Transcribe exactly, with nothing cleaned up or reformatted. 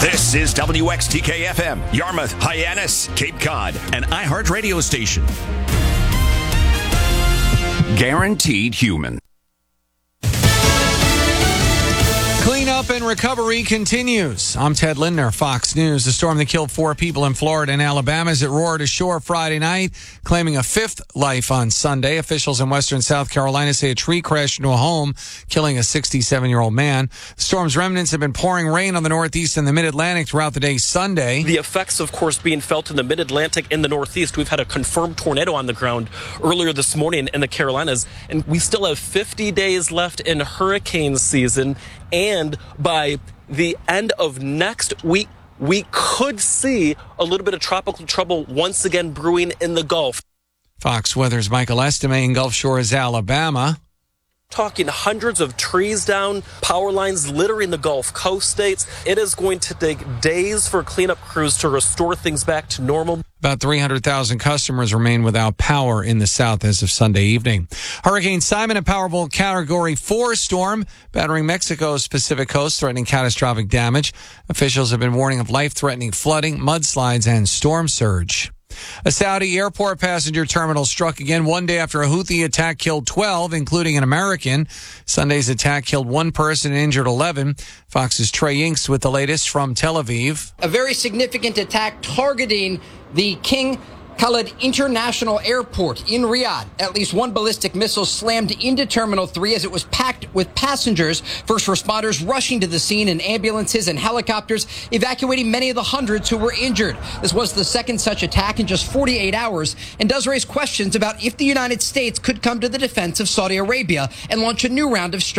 This is W X T K F M, Yarmouth, Hyannis, Cape Cod, an iHeart radio station. Guaranteed human. Cleanup and recovery continues. I'm Ted Lindner, Fox News. The storm that killed four people in Florida and Alabama as it roared ashore Friday night, claiming a fifth life on Sunday. Officials in western South Carolina say a tree crashed into a home, killing a sixty-seven-year-old man. The storm's remnants have been pouring rain on the Northeast and the Mid-Atlantic throughout the day Sunday. The effects, of course, being felt in the Mid-Atlantic and the Northeast. We've had a confirmed tornado on the ground earlier this morning in the Carolinas, and we still have fifty days left in hurricane season. And by the end of next week, we could see a little bit of tropical trouble once again brewing in the Gulf. Fox Weather's Michael Estime in Gulf Shores, Alabama. Talking hundreds of trees down, power lines littering the Gulf Coast states. It is going to take days for cleanup crews to restore things back to normal. About three hundred thousand customers remain without power in the south as of Sunday evening. Hurricane Simon, a powerful Category four storm, battering Mexico's Pacific coast, threatening catastrophic damage. Officials have been warning of life-threatening flooding, mudslides, and storm surge. A Saudi airport passenger terminal struck again one day after a Houthi attack killed twelve, including an American. Sunday's attack killed one person and injured eleven. Fox's Trey Inks with the latest from Tel Aviv. A very significant attack targeting the King Khalid International Airport in Riyadh. At least one ballistic missile slammed into Terminal three as it was packed with passengers. First responders rushing to the scene in ambulances and helicopters, evacuating many of the hundreds who were injured. This was the second such attack in just forty-eight hours and does raise questions about if the United States could come to the defense of Saudi Arabia and launch a new round of strikes.